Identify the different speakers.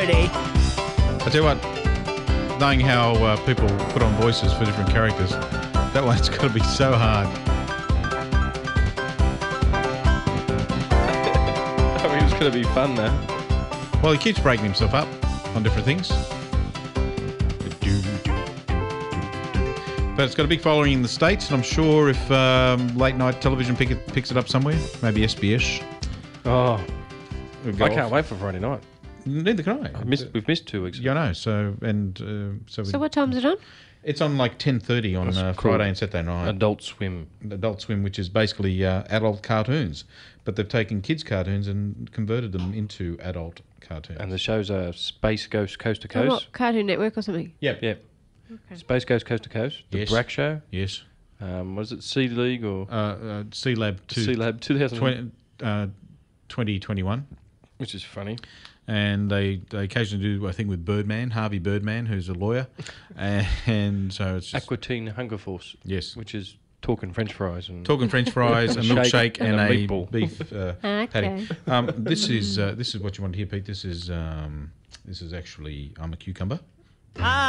Speaker 1: Cody.
Speaker 2: I tell you what, knowing how people put on voices for different characters, that one's got to be so hard.
Speaker 3: I mean, it's going to be fun now.
Speaker 2: Well, he keeps breaking himself up on different things. But it's got a big following in the States, and I'm sure if late night television picks it up somewhere, maybe SBS.
Speaker 3: Oh,
Speaker 2: It'll
Speaker 3: I
Speaker 2: go
Speaker 3: can't
Speaker 2: off.
Speaker 3: wait for Friday night.
Speaker 2: Neither can I.
Speaker 3: We've missed 2 weeks.
Speaker 2: Yeah, I know. So
Speaker 4: what time is it on?
Speaker 2: It's on like 10:30 on
Speaker 3: That's
Speaker 2: Friday
Speaker 3: cool.
Speaker 2: and Saturday night.
Speaker 3: Adult Swim.
Speaker 2: Adult Swim, which is basically adult cartoons, but they've taken kids' cartoons and converted them into adult cartoons.
Speaker 3: And the shows are Space Ghost Coast to
Speaker 4: Oh,
Speaker 3: Coast.
Speaker 4: what, Cartoon Network or something?
Speaker 2: Yep.
Speaker 3: Yep.
Speaker 4: Okay.
Speaker 3: Space Ghost Coast to Coast. The
Speaker 2: Yes.
Speaker 3: Brack Show.
Speaker 2: Yes.
Speaker 3: Was it Sea League or
Speaker 2: C Lab
Speaker 3: Sea Lab 2000?
Speaker 2: 2021.
Speaker 3: Which is funny.
Speaker 2: And they occasionally do, I think, with Birdman, Harvey Birdman, who's a lawyer. And so it's just...
Speaker 3: Aqua Teen Hunger Force.
Speaker 2: Yes.
Speaker 3: Which is talking French fries. And
Speaker 2: Talking French fries, a
Speaker 3: Shake
Speaker 2: milkshake, and
Speaker 3: and a
Speaker 2: a
Speaker 3: meatball.
Speaker 2: beef patty.
Speaker 4: Okay.
Speaker 2: This is what you want to hear, Pete. This is actually I'm a Cucumber.